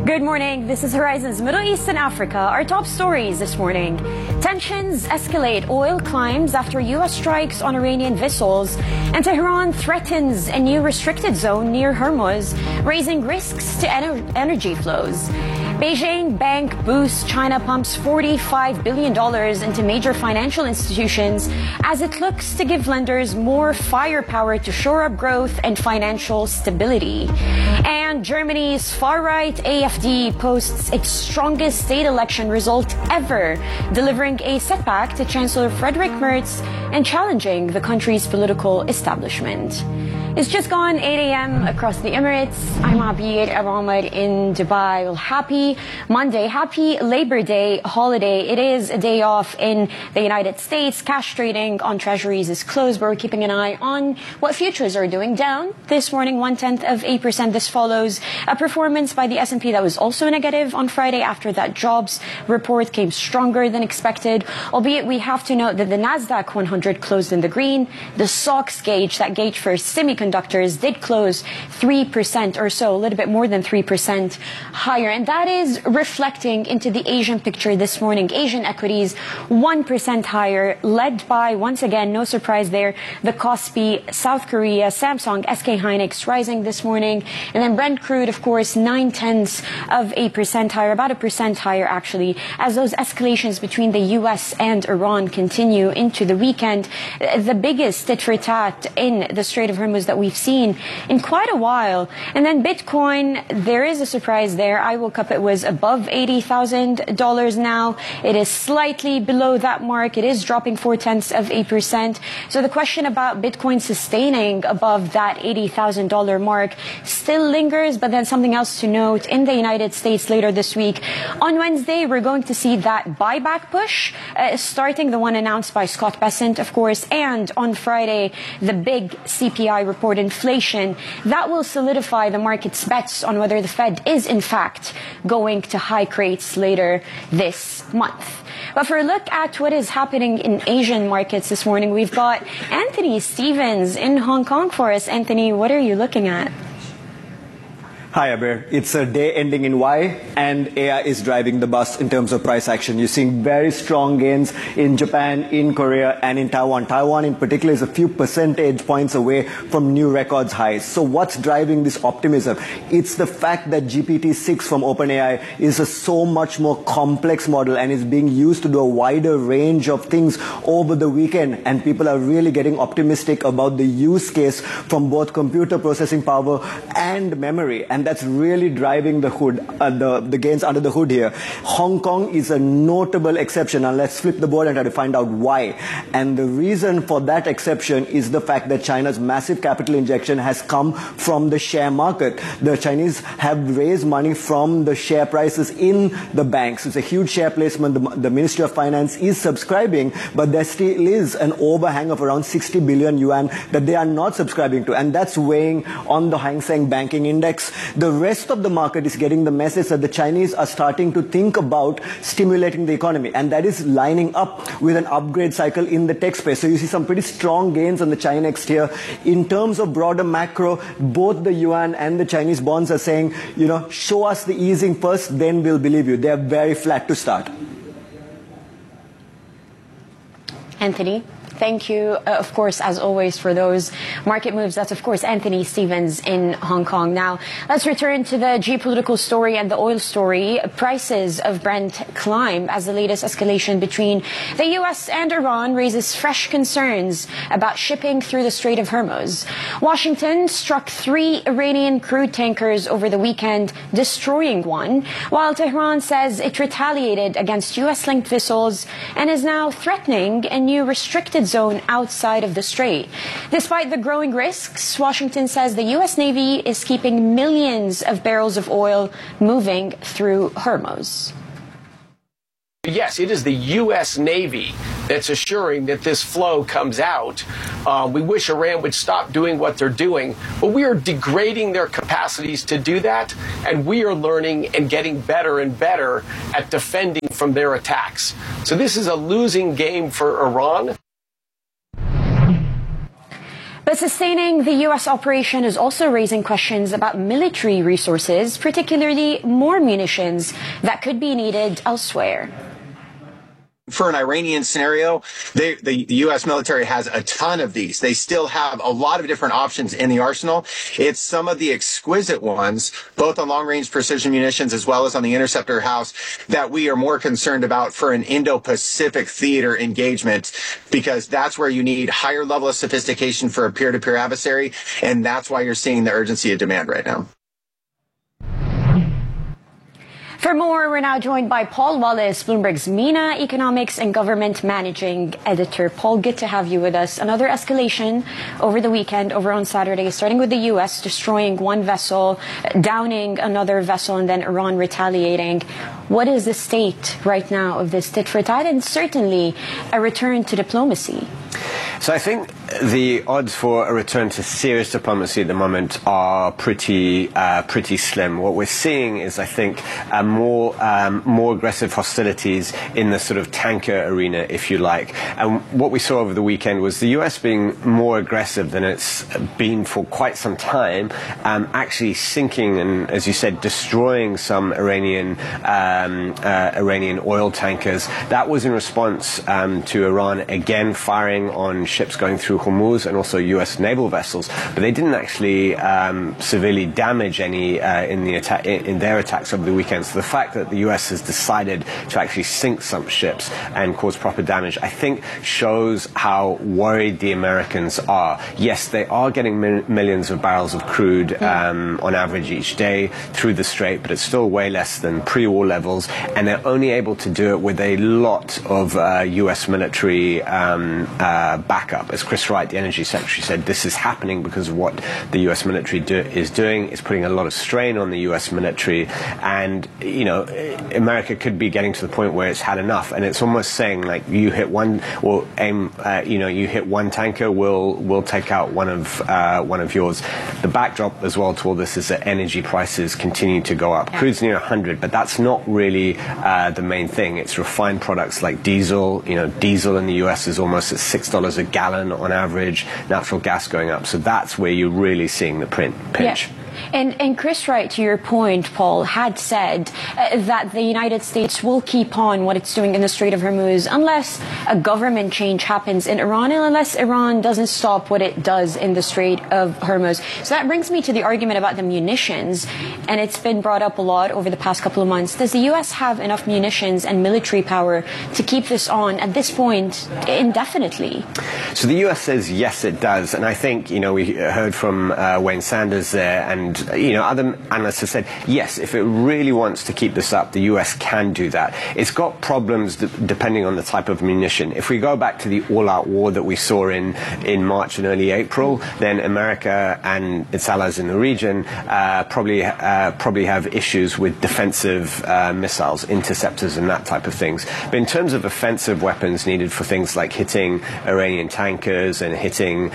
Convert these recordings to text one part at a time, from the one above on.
Good morning. This is Horizon's Middle East and Africa. Our top stories this morning. Tensions escalate. Oil climbs after U.S. strikes on Iranian vessels. And Tehran threatens a new restricted zone near Hormuz, raising risks to energy flows. Beijing Bank boosts. China pumps $45 billion into major financial institutions as it looks to give lenders more firepower to shore up growth and financial stability. And Germany's far-right AfD posts its strongest state election result ever, delivering a setback to Chancellor Friedrich Merz and challenging the country's political establishment. It's just gone 8 a.m. across the Emirates. I'm Abir Ahmed in Dubai. Well, happy Monday, happy Labor Day holiday. It is a day off in the United States. Cash trading on treasuries is closed, but we're keeping an eye on what futures are doing. Down this morning, 0.1%. This follows a performance by the S&P that was also negative on Friday after that jobs report came stronger than expected. Albeit we have to note that the Nasdaq 100 closed in the green. The SOX gauge, that gauge for semiconductors, did close 3% or so, a little bit more than 3% higher. And that is reflecting into the Asian picture this morning. Asian equities 1% higher, led by, once again, no surprise there, the Kospi, South Korea, Samsung, SK Hynix rising this morning. And then Brent crude, of course, 0.9% higher, about 1% higher actually, as those escalations between the U.S. and Iran continue into the weekend. The biggest tit for tat in the Strait of Hormuz that we've seen in quite a while. And then Bitcoin, there is a surprise there. I woke up, it was above $80,000 now. It is slightly below that mark. It is dropping 0.4%. So the question about Bitcoin sustaining above that $80,000 mark still lingers. But then something else to note, in the United States later this week, on Wednesday, we're going to see that buyback push starting, the one announced by Scott Bessent, of course, and on Friday, the big CPI report, inflation. That will solidify the market's bets on whether the Fed is, in fact, going to hike rates later this month. But for a look at what is happening in Asian markets this morning, we've got Anthony Stevens in Hong Kong for us. Anthony, what are you looking at? Hi, Abir. It's a day ending in Y, and AI is driving the bus in terms of price action. You're seeing very strong gains in Japan, in Korea, and in Taiwan. Taiwan, in particular, is a few percentage points away from new records highs. So what's driving this optimism? It's the fact that GPT-6 from OpenAI is a so much more complex model and is being used to do a wider range of things over the weekend. And people are really getting optimistic about the use case from both computer processing power and memory. And that's really driving the hood, the gains under the hood here. Hong Kong is a notable exception. Now let's flip the board and try to find out why. And the reason for that exception is the fact that China's massive capital injection has come from the share market. The Chinese have raised money from the share prices in the banks. It's a huge share placement. The Ministry of Finance is subscribing, but there still is an overhang of around 60 billion yuan that they are not subscribing to. And that's weighing on the Hang Seng Banking Index. The rest of the market is getting the message that the Chinese are starting to think about stimulating the economy, and that is lining up with an upgrade cycle in the tech space. So you see some pretty strong gains on the Chinex here. In terms of broader macro, both the yuan and the Chinese bonds are saying, show us the easing first, then we'll believe you. They're very flat to start. Anthony, thank you, of course, as always, for those market moves. That's, of course, Anthony Stevens in Hong Kong. Now, let's return to the geopolitical story and the oil story. Prices of Brent climb as the latest escalation between the U.S. and Iran raises fresh concerns about shipping through the Strait of Hormuz. Washington struck 3 Iranian crude tankers over the weekend, destroying one, while Tehran says it retaliated against U.S.-linked vessels and is now threatening a new restricted zone outside of the strait. Despite the growing risks, Washington says the U.S. Navy is keeping millions of barrels of oil moving through Hormuz. Yes, it is the U.S. Navy that's assuring that this flow comes out. We wish Iran would stop doing what they're doing, but we are degrading their capacities to do that, and we are learning and getting better and better at defending from their attacks. So this is a losing game for Iran. But sustaining the U.S. operation is also raising questions about military resources, particularly more munitions that could be needed elsewhere. For an Iranian scenario, the U.S. military has a ton of these. They still have a lot of different options in the arsenal. It's some of the exquisite ones, both on long-range precision munitions as well as on the interceptor house, that we are more concerned about for an Indo-Pacific theater engagement, because that's where you need higher level of sophistication for a peer-to-peer adversary, and that's why you're seeing the urgency of demand right now. For more, we're now joined by Paul Wallace, Bloomberg's MENA Economics and Government Managing Editor. Paul, good to have you with us. Another escalation over the weekend, over on Saturday, starting with the U.S. destroying one vessel, downing another vessel, and then Iran retaliating. What is the state right now of this tit for tat, and certainly a return to diplomacy? So I think the odds for a return to serious diplomacy at the moment are pretty slim. What we're seeing is, I think, more aggressive hostilities in the sort of tanker arena, if you like. And what we saw over the weekend was the U.S. being more aggressive than it's been for quite some time, actually sinking and, as you said, destroying some Iranian oil tankers. That was in response to Iran again firing on ships going through Hormuz and also U.S. naval vessels, but they didn't actually severely damage any in their attacks over the weekend. So the fact that the U.S. has decided to actually sink some ships and cause proper damage, I think, shows how worried the Americans are. Yes, they are getting millions of barrels of crude on average each day through the Strait, but it's still way less than pre-war levels, and they're only able to do it with a lot of U.S. military backup. As Chris Wright, the Energy Secretary, said, this is happening because of what the U.S. military is doing. It's putting a lot of strain on the U.S. military, and America could be getting to the point where it's had enough, and it's almost saying, like, you hit one, or aim, you hit one tanker, we'll take out one of yours. The backdrop as well to all this is that energy prices continue to go up. Crude's near 100, but that's not really the main thing. It's refined products like diesel. Diesel in the U.S. is almost at $6 a gallon on average. Natural gas going up. So that's where you're really seeing the pinch. Yeah. And Chris Wright, to your point, Paul, had said that the United States will keep on what it's doing in the Strait of Hormuz unless a government change happens in Iran and unless Iran doesn't stop what it does in the Strait of Hormuz. So that brings me to the argument about the munitions, and it's been brought up a lot over the past couple of months. Does the U.S. have enough munitions and military power to keep this on at this point indefinitely? So the U.S. says yes, it does. And I think, we heard from Wayne Sanders there, and other analysts have said, yes, if it really wants to keep this up, the U.S. can do that. It's got problems depending on the type of munition. If we go back to the all-out war that we saw in March and early April, then America and its allies in the region probably have issues with defensive missiles, interceptors, and that type of things. But in terms of offensive weapons needed for things like hitting Iranian tankers and hitting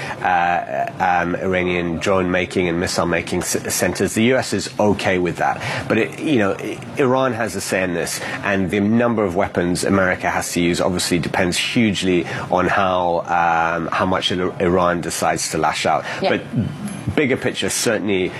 Iranian drone-making and missile-making centers, the U.S. is okay with that. But Iran has a say in this, and the number of weapons America has to use obviously depends hugely on how much Iran decides to lash out. Yeah. But bigger picture, certainly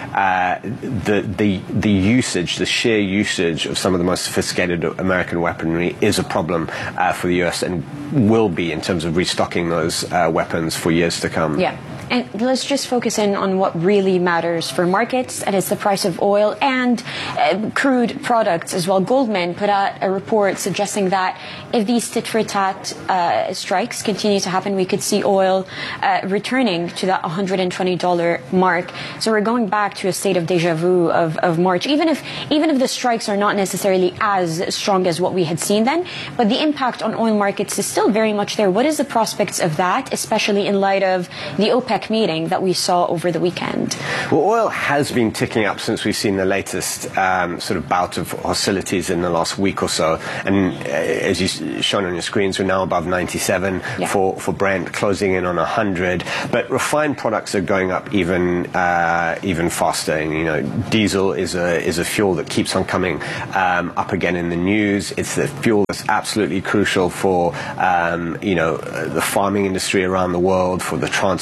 the usage, the sheer usage of some of the most sophisticated American weaponry is a problem for the U.S. and will be in terms of restocking those weapons for years to come. Yeah. And let's just focus in on what really matters for markets, and it's the price of oil and crude products as well. Goldman put out a report suggesting that if these tit-for-tat strikes continue to happen, we could see oil returning to that $120 mark. So we're going back to a state of deja vu of March, even if the strikes are not necessarily as strong as what we had seen then, but the impact on oil markets is still very much there. What is the prospects of that, especially in light of the OPEC meeting that we saw over the weekend? Well, oil has been ticking up since we've seen the latest sort of bout of hostilities in the last week or so. And as you've shown on your screens, we're now above 97 for Brent, closing in on 100. But refined products are going up even faster. And, diesel is a fuel that keeps on coming up again in the news. It's the fuel that's absolutely crucial for the farming industry around the world, for the transport industry.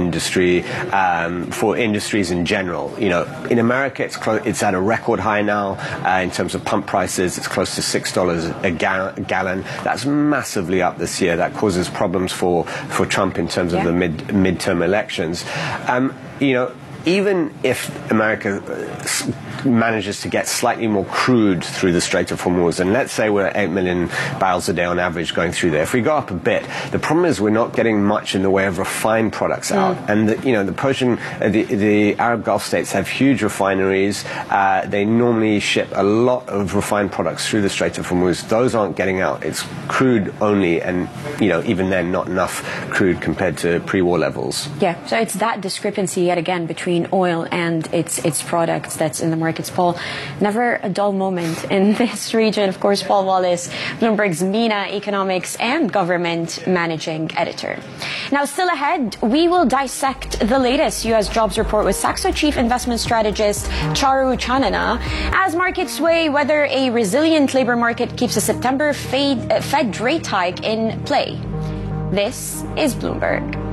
industry, for industries in general. You know, in America, it's at a record high now in terms of pump prices. It's close to $6 a gallon. That's massively up this year. That causes problems for Trump in terms of the midterm elections. You know, even if America manages to get slightly more crude through the Strait of Hormuz, and let's say we're at 8 million barrels a day on average going through there, if we go up a bit, the problem is we're not getting much in the way of refined products out. And the Arab Gulf states have huge refineries. They normally ship a lot of refined products through the Strait of Hormuz. Those aren't getting out. It's crude only, and you know, even then, not enough crude compared to pre-war levels. Yeah, so it's that discrepancy yet again between oil and its products that's in the markets. Paul, never a dull moment in this region. Of course, Paul Wallace, Bloomberg's MENA Economics and Government Managing Editor. Now, still ahead, we will dissect the latest U.S. jobs report with Saxo Chief Investment Strategist Charu Chanana as markets weigh whether a resilient labor market keeps a September Fed rate hike in play. This is Bloomberg.